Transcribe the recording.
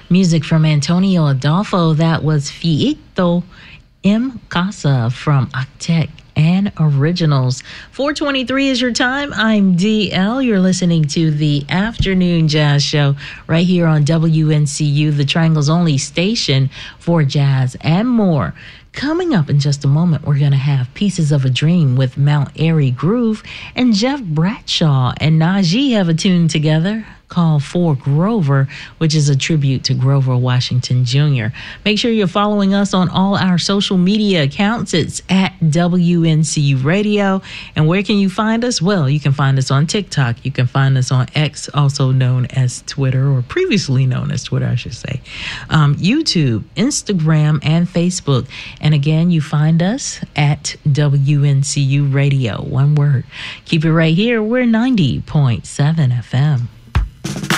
Music from Antonio Adolfo. That was Fiito M. Casa from Octet and Originals. 4:23 is your time. I'm DL. You're listening to the Afternoon Jazz Show right here on WNCU, the Triangle's only station for jazz and more. Coming up in just a moment, we're going to have Pieces of a Dream with Mount Airy Groove, and Jeff Bradshaw and Najee have a tune together called For Grover, which is a tribute to Grover Washington Jr. Make sure you're following us on all our social media accounts. It's at WNCU Radio. And where can you find us? Well, you can find us on TikTok. You can find us on X, also known as Twitter, or previously known as Twitter, I should say. YouTube, Instagram, and Facebook. And again, you find us at WNCU Radio. One word. Keep it right here. We're 90.7 FM.